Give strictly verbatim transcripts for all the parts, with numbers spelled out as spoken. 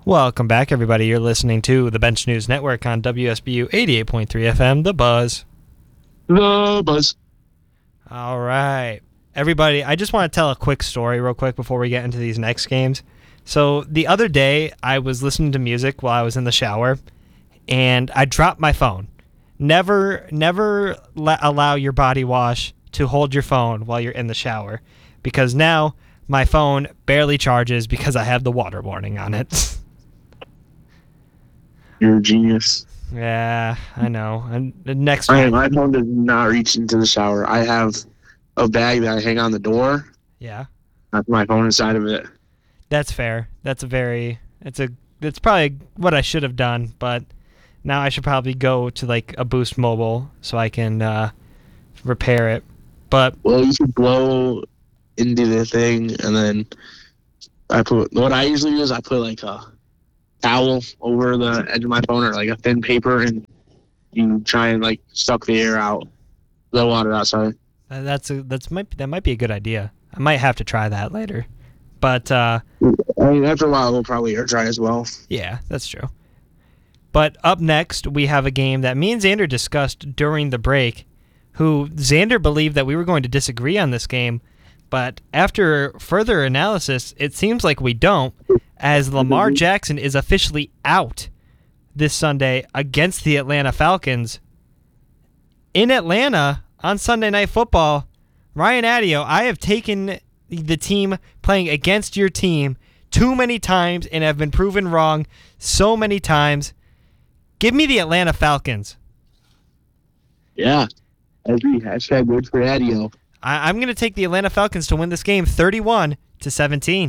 Welcome back, everybody. You're listening to the Bench News Network on W S B U eighty-eight point three F M, The Buzz. The Buzz. All right. Everybody, I just want to tell a quick story real quick before we get into these next games. So the other day, I was listening to music while I was in the shower, and I dropped my phone. Never, never la- allow your body wash to hold your phone while you're in the shower, because now my phone barely charges because I have the water warning on it. You're a genius. Yeah, I know. And the next I, one. my phone does not reach into the shower. I have a bag that I hang on the door. Yeah. I put my phone inside of it. That's fair. That's a very, it's a, that's probably what I should have done, but now I should probably go to like a Boost Mobile so I can uh, repair it. But Well, you should blow into the thing, and then I put, what I usually do is I put like a towel over the edge of my phone or like a thin paper, and you try and like suck the air out, the water outside. uh, that's a, that's might that might be a good idea. I might have to try that later. But uh, I mean, after a while, it'll probably air dry as well. yeah, that's true. But up next, we have a game that me and Xander discussed during the break, who Xander believed that we were going to disagree on this game, but after further analysis, it seems like we don't, as Lamar Jackson is officially out this Sunday against the Atlanta Falcons. In Atlanta, on Sunday Night Football, Ryan Adio, I have taken the team playing against your team too many times and have been proven wrong so many times. Give me the Atlanta Falcons. Yeah. I agree. Hashtag good for Adio. I, I'm going to take the Atlanta Falcons to win this game thirty-one to seventeen.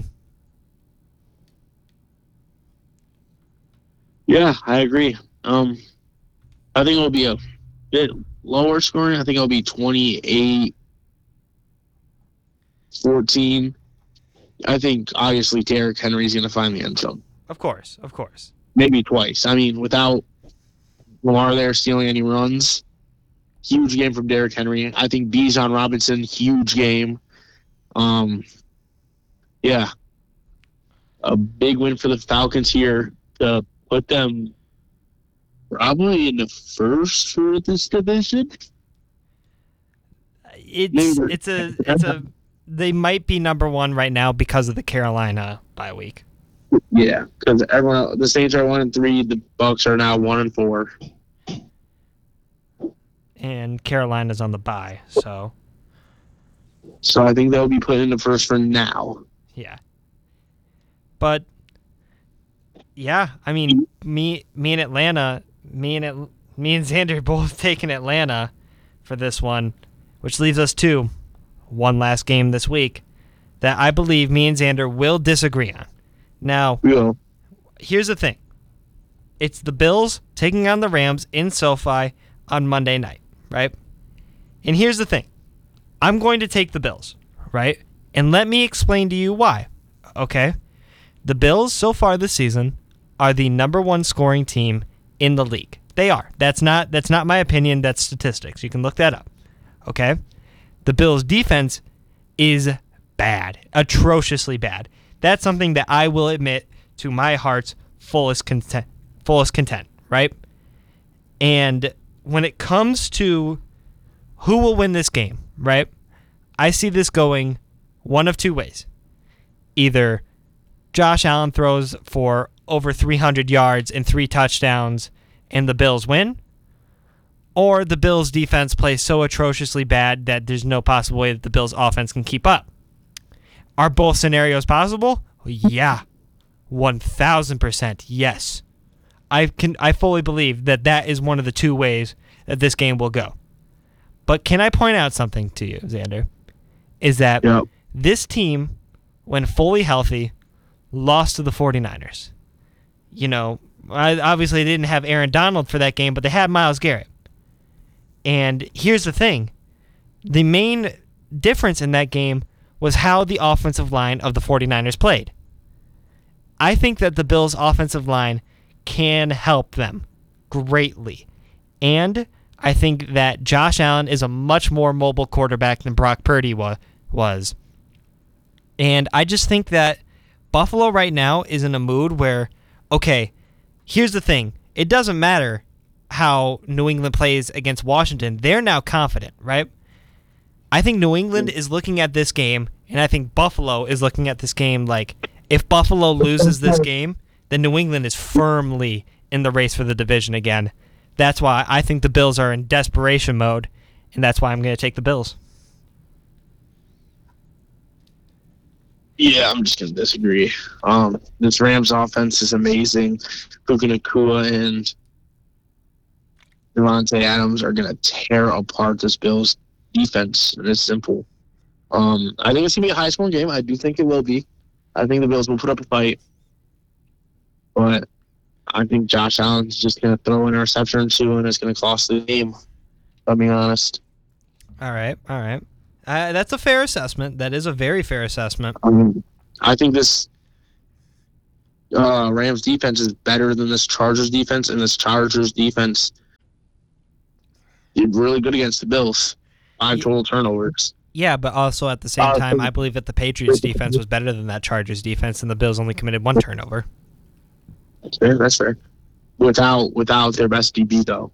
Yeah, I agree. Um, I think it'll be a bit lower scoring. I think it'll be twenty-eight fourteen. I think, obviously, Derrick Henry's going to find the end zone. Of course, of course. Maybe twice. I mean, without Lamar there stealing any runs, huge game from Derrick Henry. I think Bijan Robinson, huge game. Um, yeah. A big win for the Falcons here to put them probably in the first for this division. It's Maybe. it's a it's a they might be number one right now because of the Carolina bye week. Yeah, because everyone, the Saints are one and three. The Bucks are now one and four. And Carolina's on the bye, so So I think they'll be put in the first for now. yeah. But yeah, I mean, me me and Atlanta, me and At- me and Xander both taking Atlanta for this one, which leaves us to one last game this week that I believe me and Xander will disagree on. Now, Yeah. here's the thing. It's the Bills taking on the Rams in SoFi on Monday night, right? And here's the thing. I'm going to take the Bills, right? And let me explain to you why, okay? The Bills, so far this season, are the number one scoring team in the league. They are. That's not that's not my opinion. That's statistics. You can look that up, okay? The Bills' defense is bad, atrociously bad. That's something that I will admit to my heart's fullest content, fullest content, right? And when it comes to who will win this game, right? I see this going one of two ways. Either Josh Allen throws for over three hundred yards and three touchdowns and the Bills win, or the Bills' defense plays so atrociously bad that there's no possible way that the Bills' offense can keep up. Are both scenarios possible? Yeah. one thousand percent yes. I can I fully believe that that is one of the two ways that this game will go. But can I point out something to you, Xander? Is that Yep. this team, when fully healthy, lost to the 49ers. You know, I, obviously they didn't have Aaron Donald for that game, but they had Myles Garrett. And here's the thing. The main difference in that game was how the offensive line of the 49ers played. I think that the Bills' offensive line can help them greatly. And I think that Josh Allen is a much more mobile quarterback than Brock Purdy wa- was. And I just think that Buffalo right now is in a mood where okay, here's the thing. It doesn't matter how New England plays against Washington. They're now confident, right? I think New England is looking at this game, and I think Buffalo is looking at this game like, if Buffalo loses this game, then New England is firmly in the race for the division again. That's why I think the Bills are in desperation mode, and that's why I'm going to take the Bills. Yeah, I'm just going to disagree. Um, this Rams offense is amazing. Puka Nacua and Devontae Adams are going to tear apart this Bills defense, and it's simple. Um, I think it's going to be a high-scoring game. I do think it will be. I think the Bills will put up a fight. But I think Josh Allen's just going to throw an interception or two, and it's going to cost the game, if I'm being honest. All right, all right. Uh, that's a fair assessment. That is a very fair assessment. Um, I think this uh, Rams defense is better than this Chargers defense, and this Chargers defense did really good against the Bills. Five total turnovers. Yeah, but also at the same Uh, time, I believe that the Patriots defense was better than that Chargers defense, and the Bills only committed one turnover. That's fair. That's fair. Without without their best D B though.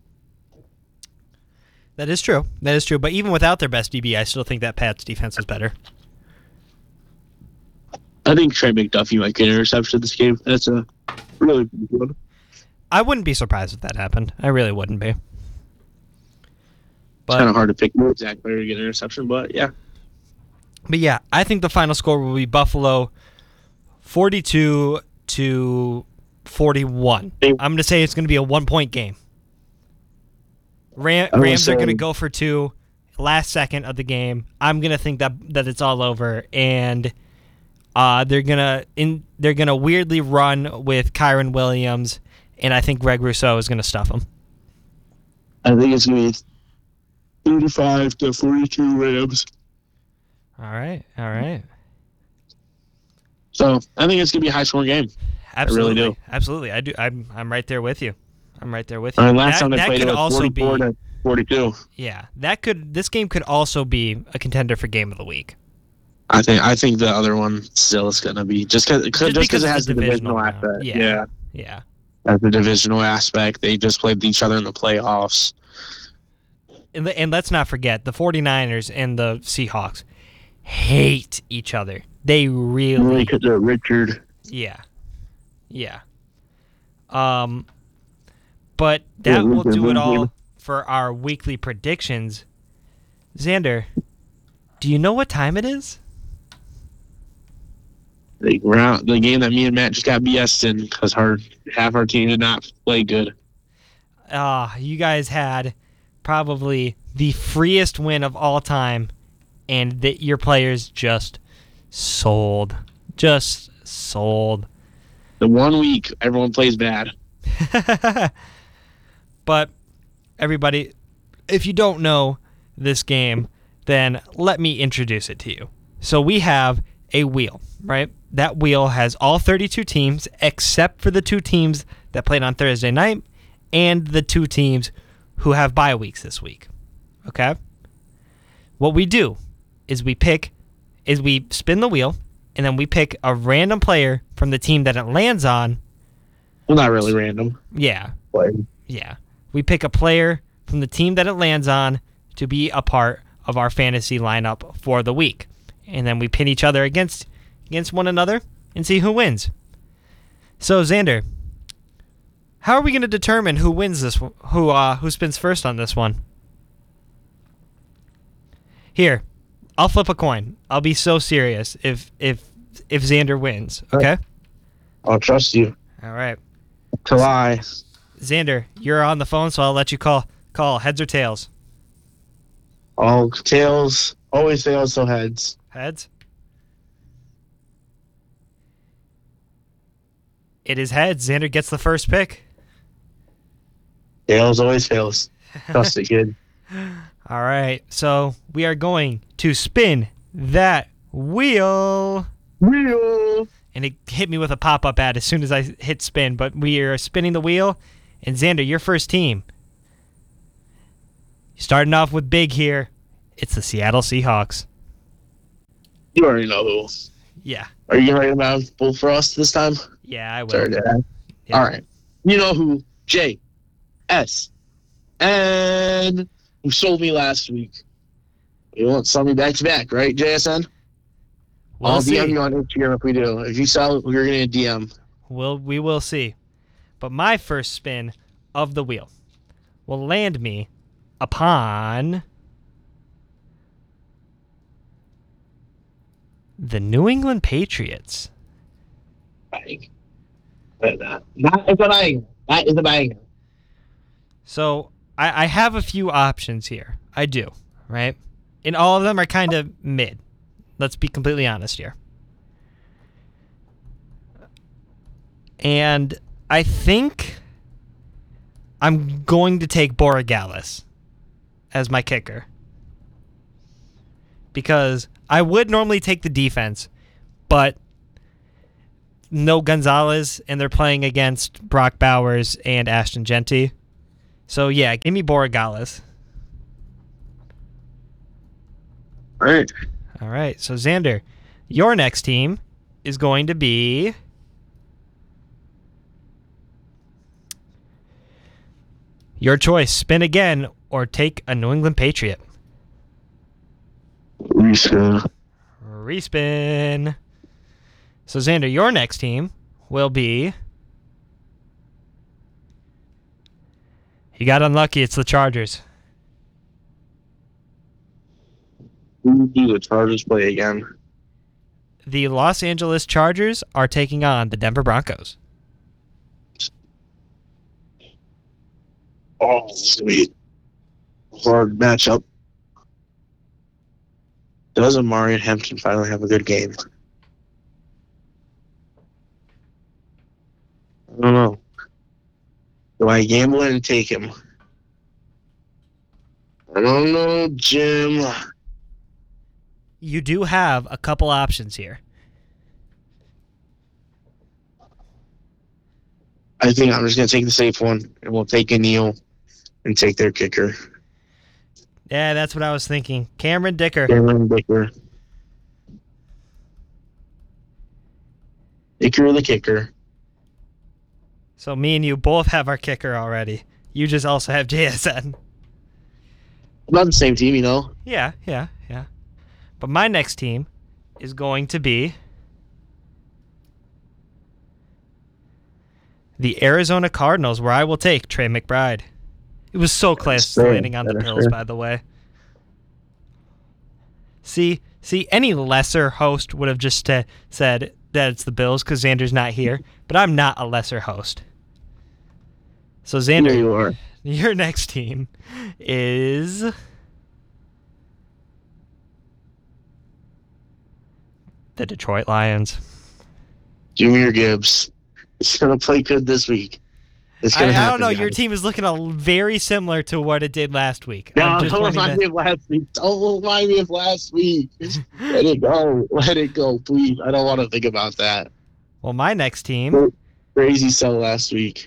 That is true. That is true. But even without their best D B, I still think that Pats defense is better. I think Trey McDuffie might get an interception this game. That's a really good one. I wouldn't be surprised if that happened. I really wouldn't be. But, it's kind of hard to pick the exact player to get an interception, but yeah. But yeah, I think the final score will be Buffalo forty-two to forty-one. I'm going to say it's going to be a one-point game. Ram, Rams are going to go for two last second of the game. I'm going to think that that it's all over, and uh, they're going to in they're going to weirdly run with Kyron Williams, and I think Greg Rousseau is going to stuff him. I think it's going to be thirty-five to forty-two Rams. All right, all right. So I think it's going to be a high-scoring game. Absolutely, I really do. Absolutely, I do. I'm I'm right there with you. I'm right there with you. I mean, last that, time they that played could it was also forty-four be to forty-two. Yeah, that could. This game could also be a contender for game of the week. I think I think the other one still is going to be just because just because it has the divisional, round. aspect. Yeah, yeah, yeah. As the divisional aspect, they just played each other in the playoffs. And, the, and let's not forget the 49ers and the Seahawks hate each other. They really, really because of Richard. Yeah, yeah. Um, but that will do it all for our weekly predictions. Xander, do you know what time it is? The round, the game that me and Matt just got B S'd in because our half our team did not play good. Ah, uh, you guys had probably the freest win of all time, and that your players just sold, just sold. The one week everyone plays bad. But everybody, if you don't know this game, then let me introduce it to you. So we have a wheel, right? That wheel has all thirty-two teams except for the two teams that played on Thursday night and the two teams who have bye weeks this week. Okay? What we do is we pick, is we spin the wheel, and then we pick a random player from the team that it lands on. Well, not really random. Yeah. Player. Yeah. We pick a player from the team that it lands on to be a part of our fantasy lineup for the week. And then we pin each other against against one another and see who wins. So, Xander, how are we going to determine who wins this who uh who spins first on this one? Here, I'll flip a coin. I'll be so serious if if if Xander wins, okay? I'll trust you. All right. To lie. Xander, you're on the phone, so I'll let you call. Call heads or tails. All tails, always tails, so heads. Heads. It is heads. Xander gets the first pick. Tails always fails. Trust it, kid. All right, so we are going to spin that wheel. Wheel. And it hit me with a pop-up ad as soon as I hit spin, but we are spinning the wheel. And Xander, your first team. Starting off with big here. It's the Seattle Seahawks. You already know who. Yeah. Are you going to write them out both for us this time? Yeah, I will. Sorry, Dad. Yep. All right. You know who? J S N, who sold me last week. You won't sell me back to back, right, J S N? We'll I'll D M see. you on Instagram if we do. If you sell, we're going to D M. We'll, we will see. But my first spin of the wheel will land me upon the New England Patriots. Bang. That is a banger. That is a banger. So I, I have a few options here. I do, right? And all of them are kind of mid. Let's be completely honest here. And I think I'm going to take Borregales as my kicker. Because I would normally take the defense, but no Gonzalez, and they're playing against Brock Bowers and Ashton Genty. So, yeah, give me Borregales. All right. All right. So, Xander, your next team is going to be your choice. Spin again or take a New England Patriot. Respin. Respin. So, Xander, your next team will be... You got unlucky. It's the Chargers. Who do the Chargers play again? The Los Angeles Chargers are taking on the Denver Broncos. Oh, sweet. Hard matchup. Does Amari Hampton finally have a good game? I don't know. Do I gamble and take him? I don't know, Jim. You do have a couple options here. I think I'm just going to take the safe one, and we'll take a Neal and take their kicker. Yeah, that's what I was thinking. Cameron Dicker. Cameron Dicker. Dicker the kicker. So me and you both have our kicker already. You just also have J S N. About the same team, you know. Yeah, yeah, yeah. But my next team is going to be the Arizona Cardinals, where I will take Trey McBride. It was so close to landing on the Bills, by the way. See, see, any lesser host would have just uh, said that it's the Bills because Xander's not here, but I'm not a lesser host. So, Xander, Here you are. Your next team is the Detroit Lions. Jahmyr Gibbs. It's going to play good this week. It's I, gonna I happen, don't know. guys. Your team is looking a, very similar to what it did last week. No, I'm just don't wanting remind to- me of last week. Don't remind me of last week. Let it go. Let it go, please. I don't want to think about that. Well, my next team. Crazy sell last week.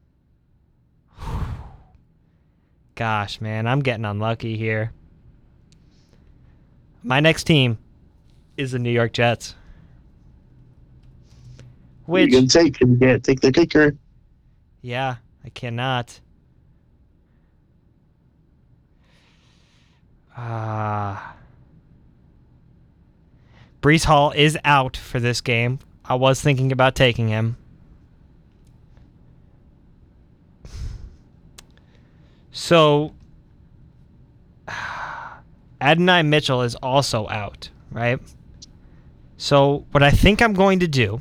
Gosh, man, I'm getting unlucky here. My next team is the New York Jets. Which, you can take you can't take the kicker. yeah, I cannot. Ah. Brees Hall is out for this game. I was thinking about taking him. So, Adonai Mitchell is also out, right? So, what I think I'm going to do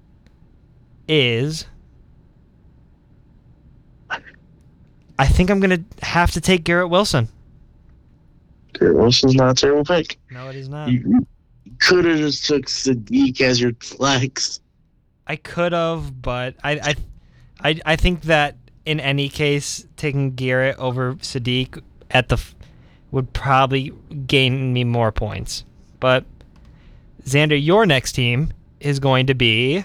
is I think I'm going to have to take Garrett Wilson. Garrett Wilson's not a terrible pick. No, it is not. You could have just took Sadiq as your flex. I could have, but I, I, I, I think that in any case, taking Garrett over Sadiq at the f- would probably gain me more points. But Xander, your next team is going to be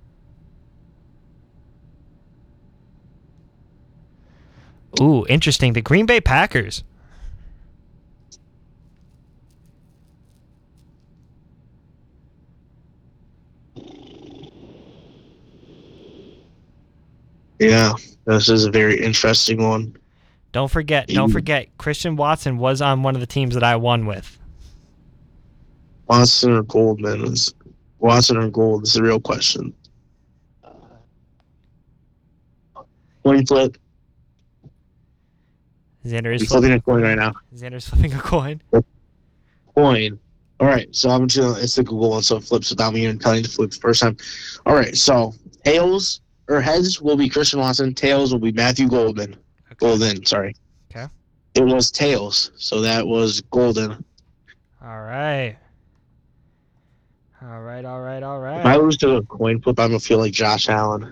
ooh, interesting. The Green Bay Packers. Yeah, this is a very interesting one. Don't forget, don't forget, Christian Watson was on one of the teams that I won with. Watson or Goldman? Is Watson or Gold is the real question. Coin flip. Xander is He's flipping flipping a coin right now. Xander's flipping a coin. Coin. All right, so I'm just gonna, it's the Google one, so it flips without me even telling you to flip the first time. All right, so tails or heads will be Christian Watson. Tails will be Matthew Golden. Okay. Golden, sorry. Okay. It was tails, so that was Golden. All right. All right, all right, all right. If I lose to a coin flip, I'm gonna feel like Josh Allen.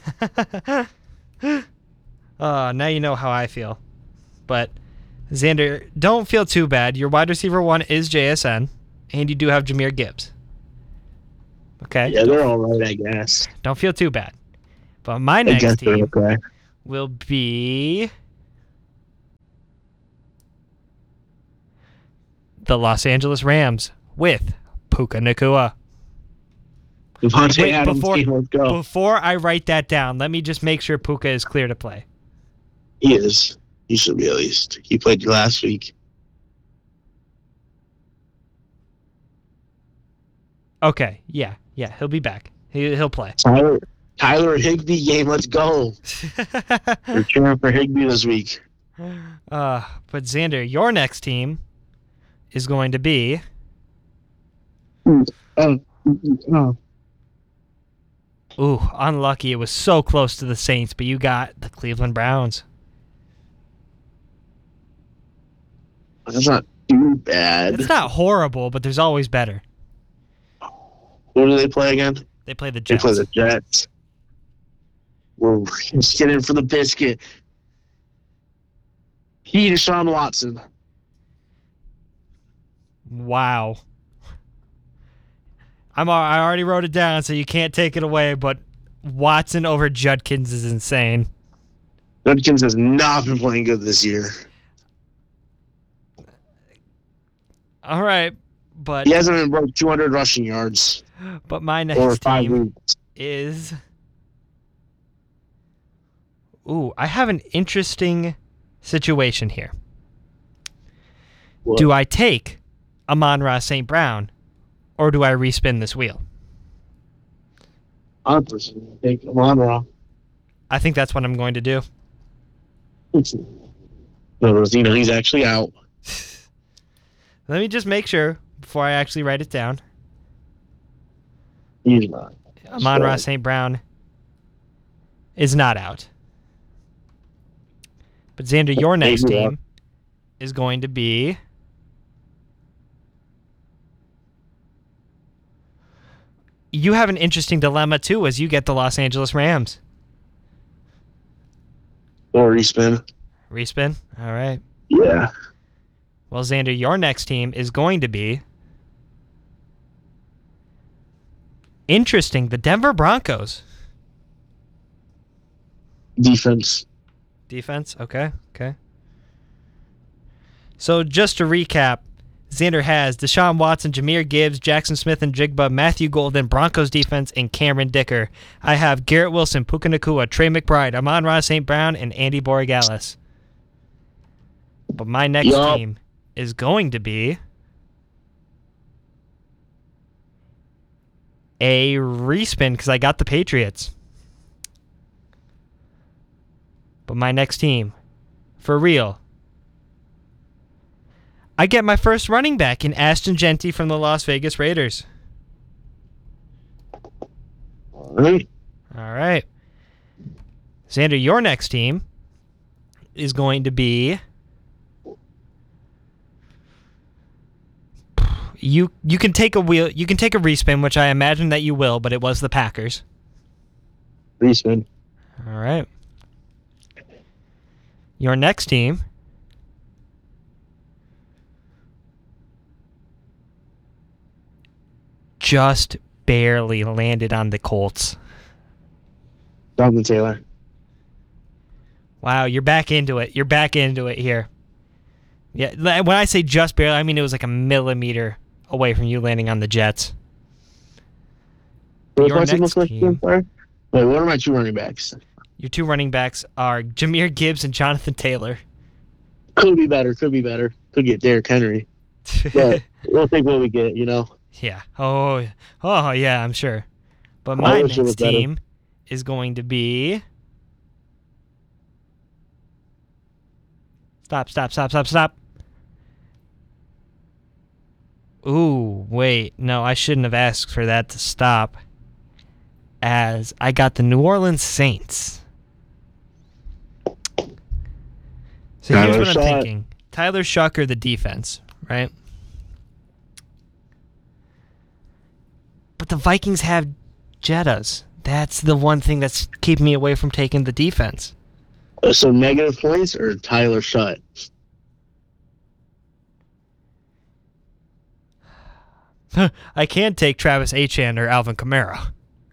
uh, now you know how I feel. But, Xander, don't feel too bad. Your wide receiver one is J S N, and you do have Jahmyr Gibbs. Okay? Yeah, they're all right, I guess. Don't feel too bad. But my I next guess they're team okay. will be the Los Angeles Rams with Puka Nacua. Devontae Wait, Adams, before, team, let's go. before I write that down, let me just make sure Puka is clear to play. He is. He should be at least. He played last week. Okay, yeah, yeah, he'll be back. He, he'll play. Tyler, Tyler Higbee game, let's go. We're cheering for Higbee this week. uh, but Xander, your next team is going to be Oh, oh. ooh, unlucky. It was so close to the Saints, but you got the Cleveland Browns. That's not too bad. It's not horrible, but there's always better. Who do they play again? They play the They Jets. play the Jets. We're just getting for the biscuit. He Deshaun Watson. Wow. I'm. al- I already wrote it down, so you can't take it away. But Watson over Judkins is insane. Judkins has not been playing good this year. All right, but He hasn't even broke two hundred rushing yards but my or next five team weeks. is. Ooh, I have an interesting situation here. What? Do I take Amon-Ra Saint Brown, or do I respin this wheel? one hundred percent. Take Amon-Ra. I think that's what I'm going to do. No, Rosino, he's actually out. Let me just make sure before I actually write it down. He's not. Amon-Ra Saint Brown is not out. But Xander, your next Maybe not. team is going to be you have an interesting dilemma too, as you get the Los Angeles Rams. Or respin. Respin? All right. Yeah. Well, Xander, your next team is going to be interesting. The Denver Broncos. Defense. Defense? Okay, okay. So just to recap, Xander has Deshaun Watson, Jahmyr Gibbs, Jackson Smith and Jigba, Matthew Golden, Broncos defense, and Cameron Dicker. I have Garrett Wilson, Puka Nacua, Trey McBride, Amon-Ra Saint Brown, and Andy Borregales. But my next Yup. team is going to be a respin because I got the Patriots. But my next team, for real, I get my first running back in Ashton Genty from the Las Vegas Raiders. All right. All right. Xander, your next team is going to be you you can take a wheel you can take a respin, which I imagine that you will, but it was the Packers. Respin. All right. Your next team just barely landed on the Colts. Jonathan Taylor. Wow, you're back into it. You're back into it here. Yeah, li- when I say just barely, I mean it was like a millimeter away from you landing on the Jets. What Your was my next team? team. Sorry? Wait, what are my two running backs? Your two running backs are Jahmyr Gibbs and Jonathan Taylor. Could be better. Could be better. Could get Derrick Henry. But we'll take what we get, you know? Yeah. Oh, oh, yeah, I'm sure. But my next team is going to be... Stop, stop, stop, stop, stop. Ooh, wait. No, I shouldn't have asked for that to stop. As I got the New Orleans Saints. So Tyler here's what Shuck. I'm thinking. Tyler Shuck or the defense, right? But the Vikings have Jettas. That's the one thing that's keeping me away from taking the defense. Uh, So negative points or Tyler Shutt? I can't take Travis Etienne or Alvin Kamara.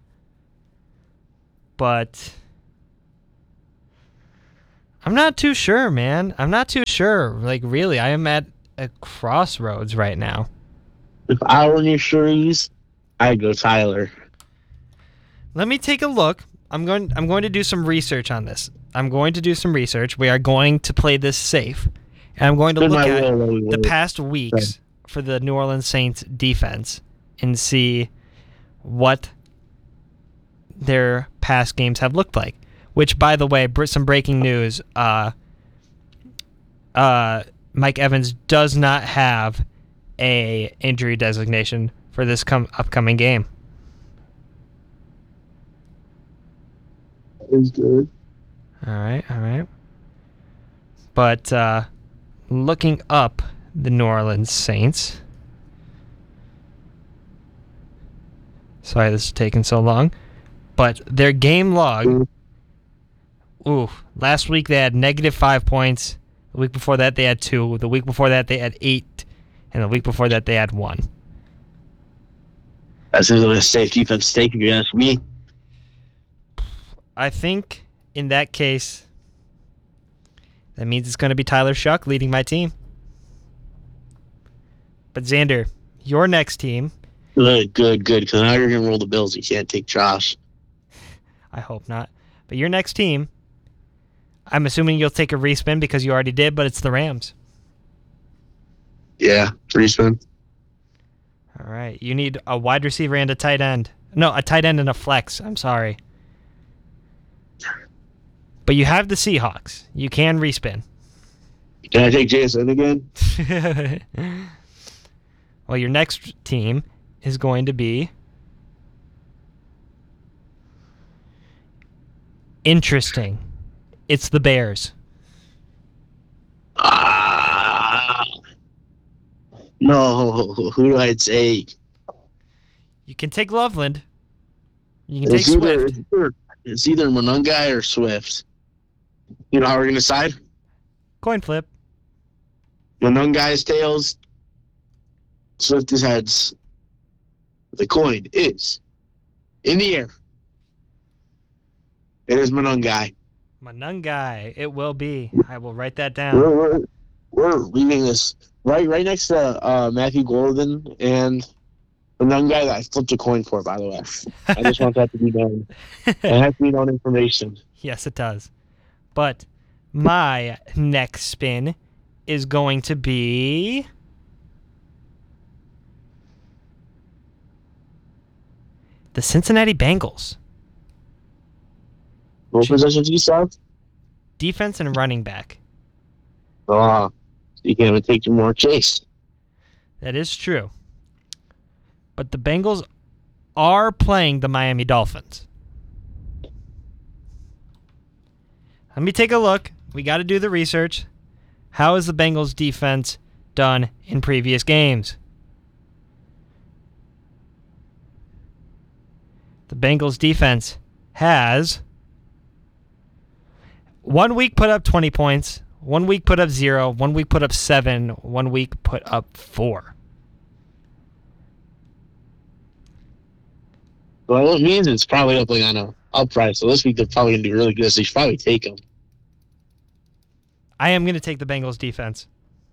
But I'm not too sure, man. I'm not too sure. Like, really, I am at a crossroads right now. If I were in your shoes, I'd go Tyler. Let me take a look. I'm going I'm going to do some research on this. I'm going to do some research. We are going to play this safe. And I'm going to Good look night, at Will, Will, the Will. past weeks for the New Orleans Saints defense and see what their past games have looked like. Which, by the way, br- some breaking news. Uh, uh, Mike Evans does not have a injury designation for this com- upcoming game. Is good. All right, all right. But uh, looking up the New Orleans Saints. Sorry this is taking so long. But their game log. Ooh, last week they had negative five points. The week before that they had two. The week before that they had eight. And the week before that they had one. That's a safe defense stake if you ask me. I think in that case, that means it's going to be Tyler Shuck leading my team. But Xander, your next team. Good, good, good. Because now you're going to roll the Bills. You can't take Josh. I hope not. But your next team, I'm assuming you'll take a respin because you already did, but it's the Rams. Yeah, respin. All right. You need a wide receiver and a tight end. No, a tight end and a flex. I'm sorry. But you have the Seahawks. You can respin. Can I take Jason again? Well, your next team is going to be interesting. It's the Bears. Ah, no. Who do I take? You can take Loveland. You can It's take either, Swift. it's either, it's either Monungai or Swift. You know how we're going to decide? Coin flip. Monungai's tails. Swift is heads. The coin is in the air. It is Monungai. Manungai. It will be. I will write that down. We're, we're, we're reading this right right next to uh, Matthew Golden and Monungai that I flipped a coin for, by the way. I just want that to be known. It has to be known information. Yes, it does. But my next spin is going to be the Cincinnati Bengals. What positions do you sell? Defense and running back. Oh, you can't even take more Chase. That is true. But the Bengals are playing the Miami Dolphins. Let me take a look. We got to do the research. How has the Bengals defense done in previous games? The Bengals defense has one week put up twenty points, one week put up zero, one week put up seven, one week put up four. Well, that means it's probably up like on a up price. So this week they're probably going to do really good. So you should probably take them. I am going to take the Bengals defense.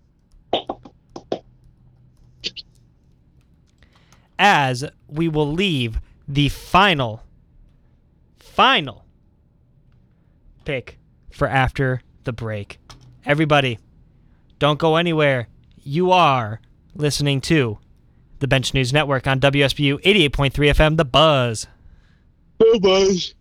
As we will leave the final, final pick for after the break. Everybody, don't go anywhere. You are listening to the Bench News Network on W S B U eighty-eight point three F M, The Buzz. The Buzz.